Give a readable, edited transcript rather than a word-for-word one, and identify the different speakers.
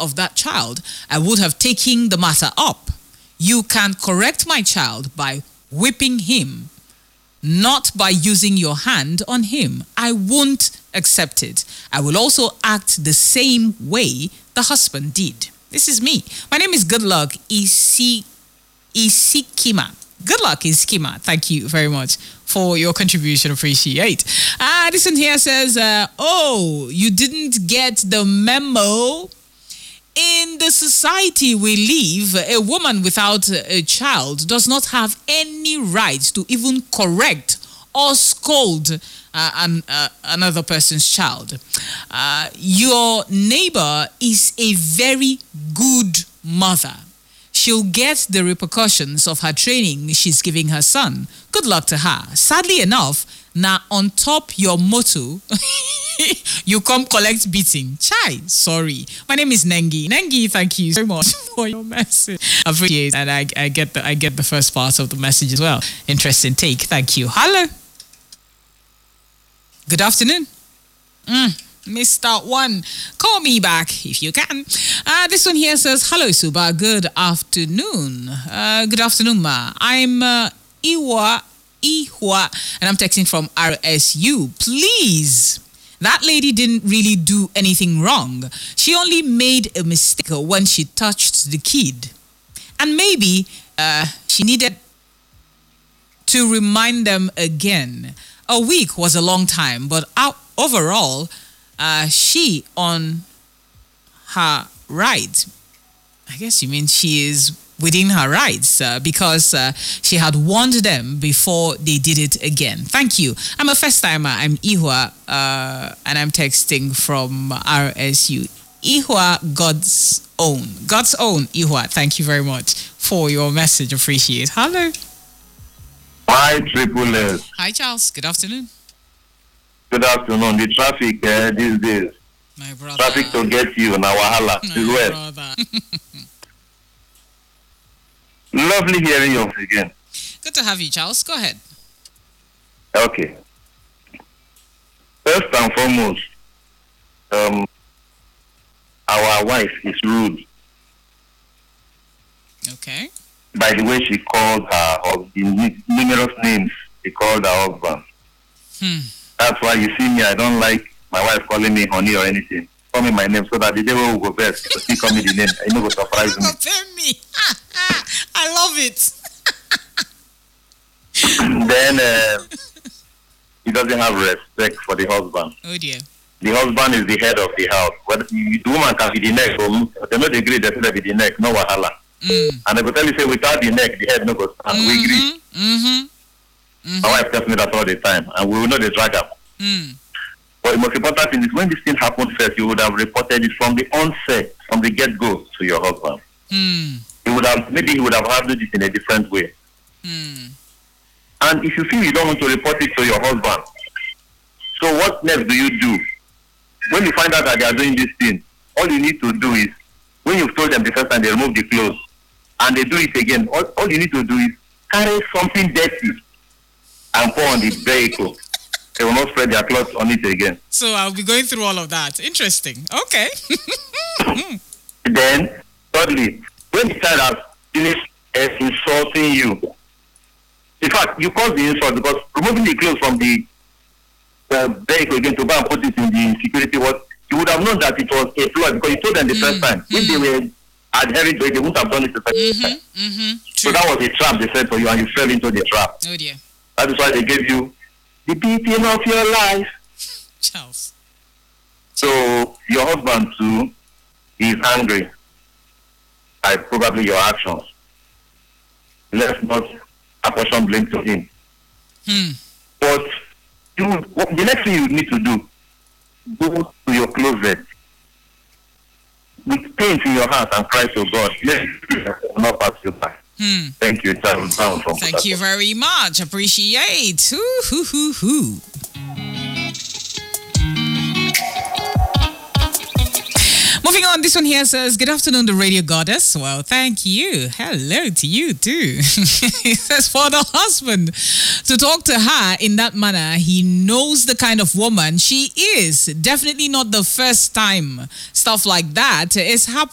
Speaker 1: of that child, I would have taken the matter up. You can correct my child by whipping him, not by using your hand on him. I won't accept it. I will also act the same way the husband did. This is me. My name is Goodluck Isikima. Goodluck Isikima. Thank you very much for your contribution. Appreciate. This one here says, oh, you didn't get the memo. In the society we live, a woman without a child does not have any right to even correct or scold another person's child. Your neighbor is a very good mother. She'll get the repercussions of her training she's giving her son. Good luck to her. Sadly enough, now on top your motto, you come collect beating. Chai, sorry. My name is Nengi. Nengi, thank you so much for your message. I appreciate it, and I get the first part of the message as well. Interesting take. Thank you. Hello. Good afternoon. Mr. One, call me back if you can. This one here says, hello, Suba. Good afternoon. Good afternoon, ma. I'm Ihwa, and I'm texting from RSU. Please. That lady didn't really do anything wrong. She only made a mistake when she touched the kid. And maybe she needed to remind them again. A week was a long time, but overall, she on her right. I guess you mean she is within her rights because she had warned them before they did it again. Thank you. I'm a first timer. I'm Ihwa, and I'm texting from RSU. Ihwa, God's own Ihwa. Thank you very much for your message. Appreciate. Hello.
Speaker 2: Hi, Triple S.
Speaker 1: Hi, Charles. Good afternoon.
Speaker 2: Good afternoon. The traffic these days.
Speaker 1: My brother.
Speaker 2: Traffic to get you now, wahala.
Speaker 1: My brother.
Speaker 2: Lovely hearing you again.
Speaker 1: Good to have you, Charles. Go ahead.
Speaker 2: Okay. First and foremost, our wife is rude.
Speaker 1: Okay.
Speaker 2: By the way she called her husband, numerous names she called her husband. That's why you see me, I don't like my wife calling me honey or anything. Call me my name so that the day will go best. So she call me the name. I know what surprise me.
Speaker 1: Me. I love it.
Speaker 2: Then he doesn't have respect for the husband.
Speaker 1: Oh dear.
Speaker 2: The husband is the head of the house. But the woman can be the neck. So they not agree that they be the neck. No wahala. And they will tell you say without the neck, the head no go stand. We agree. My wife tells me that all the time, and we will know the drag up. But the most important thing is when this thing happened first, you would have reported it from the onset, from the get-go to your husband. He would have handled it in a different way. And if you feel you don't want to report it to your husband, so what next do you do? When you find out that they are doing this thing, all you need to do is, when you've told them the first time they remove the clothes, and they do it again, all you need to do is carry something dirty and pour on the vehicle. They will not spread their clothes on it again.
Speaker 1: So I'll be going through all of that. Interesting. Okay.
Speaker 2: Then, thirdly, when the child has finished insulting you, in fact, you cause the insult because removing the clothes from the vehicle again to go and put it in the security was, you would have known that it was a flaw because you told them the first time. If they were adhering to it, they wouldn't have done it the second time. So that was a trap they set for you and you fell into the trap.
Speaker 1: Oh dear.
Speaker 2: That is why they gave you the beating of your life.
Speaker 1: Charles.
Speaker 2: So your husband too is angry by probably your actions. Let's not apportion blame to him. But the next thing you need to do, go to your closet with pain in your heart and cry to God. Let not pass you by. Thank you, Charles Brown from
Speaker 1: Thank you very much. Appreciate. Hoo. Moving on, this one here says, good afternoon, the radio goddess. Well, thank you. Hello to you too. It says, for the husband to talk to her in that manner, he knows the kind of woman she is. Definitely not the first time stuff like that is happening.